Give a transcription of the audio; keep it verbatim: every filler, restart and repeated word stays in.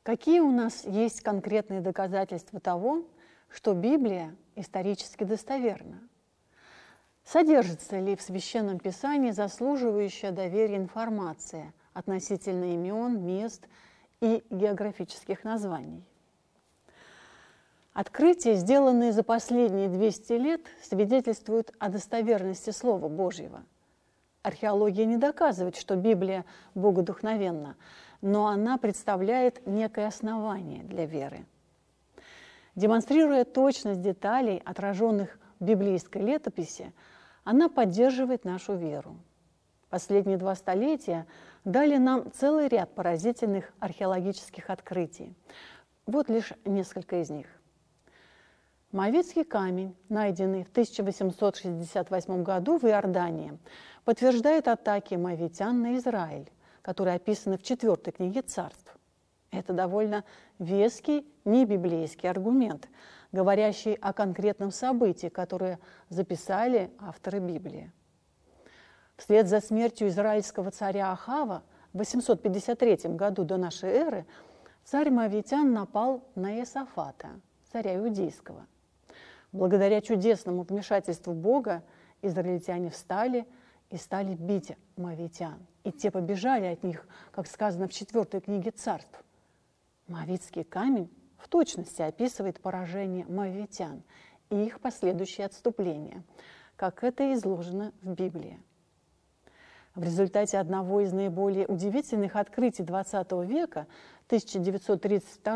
Какие у нас есть конкретные доказательства того, что Библия исторически достоверна? Содержится ли в Священном Писании заслуживающая доверия информация относительно имен, мест и географических названий? Открытия, сделанные за последние двести лет, свидетельствуют о достоверности Слова Божьего. Археология не доказывает, что Библия богодухновенна, но она представляет некое основание для веры. Демонстрируя точность деталей, отраженных в библейской летописи, она поддерживает нашу веру. Последние два столетия дали нам целый ряд поразительных археологических открытий. Вот лишь несколько из них. Моавитский камень, найденный в тысяча восемьсот шестьдесят восьмом году в Иордании, подтверждает атаки моавитян на Израиль, которые описаны в четвертой книге Царств. Это довольно веский, небиблейский аргумент, говорящий о конкретном событии, которое записали авторы Библии. Вслед за смертью израильского царя Ахава в восемьсот пятьдесят третьем году до нашей эры царь моавитян напал на Иосафата, царя иудейского. Благодаря чудесному вмешательству Бога израильтяне встали и стали бить моавитян. И те побежали от них, как сказано в четвертой книге Царств. Моавитский камень в точности описывает поражение моавитян и их последующее отступление, как это изложено в Библии. В результате одного из наиболее удивительных открытий двадцатого века, тысяча девятьсот тридцать второго